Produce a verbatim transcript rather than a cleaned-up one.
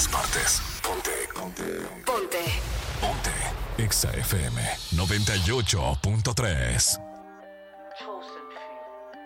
todas partes. Ponte. Ponte. Ponte. Ponte. Exa F M noventa y ocho punto tres.